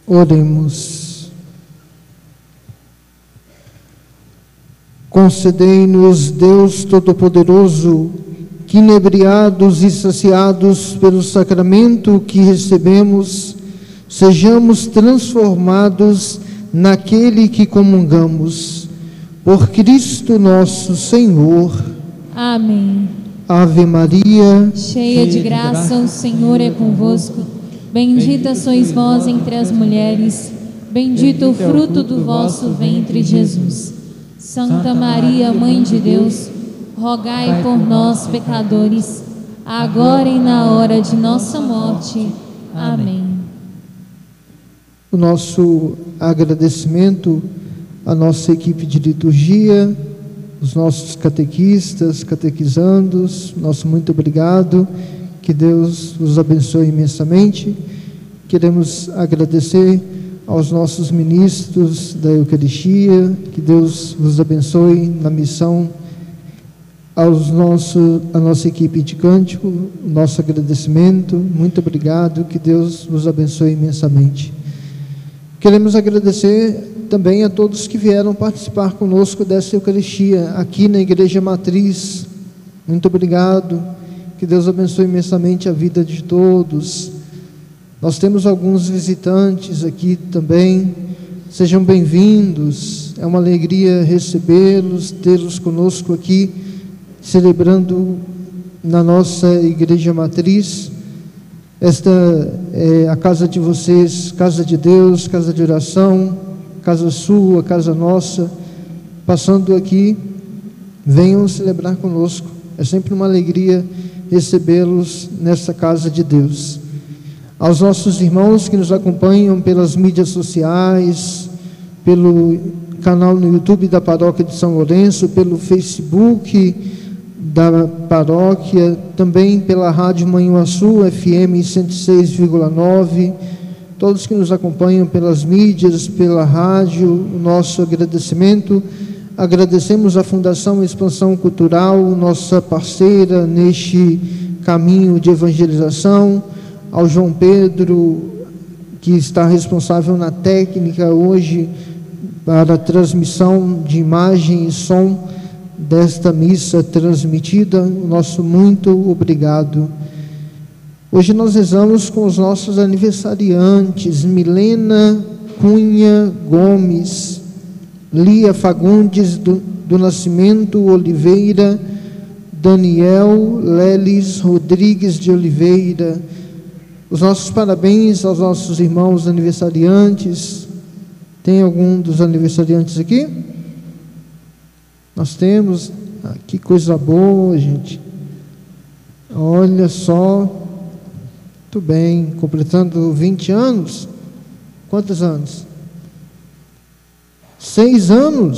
Oremos. Concedei-nos, Deus Todo-Poderoso, que, inebriados e saciados pelo sacramento que recebemos, sejamos transformados naquele que comungamos. Por Cristo nosso Senhor. Amém. Ave Maria, cheia de graça, o Senhor é convosco. Bendita sois vós entre as mulheres, bendito o fruto do vosso ventre, Jesus. Santa Maria, Mãe de Deus, rogai por nós, pecadores, agora e na hora de nossa morte. Amém. O nosso agradecimento à nossa equipe de liturgia, os nossos catequistas, catequizandos, nosso muito obrigado, que Deus os abençoe imensamente. Queremos agradecer aos nossos ministros da Eucaristia, que Deus os abençoe na missão, a nossa equipe de cântico, nosso agradecimento, muito obrigado, que Deus os abençoe imensamente. Queremos agradecer também a todos que vieram participar conosco dessa Eucaristia, aqui na Igreja Matriz. Muito obrigado, que Deus abençoe imensamente a vida de todos. Nós temos alguns visitantes aqui também, sejam bem-vindos, é uma alegria recebê-los, tê-los conosco aqui, celebrando na nossa Igreja Matriz. Esta é a casa de vocês, casa de Deus, casa de oração, casa sua, casa nossa. Passando aqui, venham celebrar conosco. É sempre uma alegria recebê-los nesta casa de Deus. Aos nossos irmãos que nos acompanham pelas mídias sociais, pelo canal no YouTube da Paróquia de São Lourenço, pelo Facebook da paróquia, também pela Rádio Manhuaçu, FM 106,9, todos que nos acompanham pelas mídias, pela rádio, o nosso agradecimento. Agradecemos à Fundação Expansão Cultural, nossa parceira neste caminho de evangelização, ao João Pedro, que está responsável na técnica hoje para a transmissão de imagem e som desta missa transmitida, o nosso muito obrigado. Hoje nós rezamos com os nossos aniversariantes: Milena Cunha Gomes, Lia Fagundes do Nascimento Oliveira, Daniel Lelis Rodrigues de Oliveira. Os nossos parabéns aos nossos irmãos aniversariantes. Tem algum dos aniversariantes aqui? Nós temos. Que coisa boa, gente. Olha só. Muito bem. Completando 20 anos. Quantos anos? 6 anos.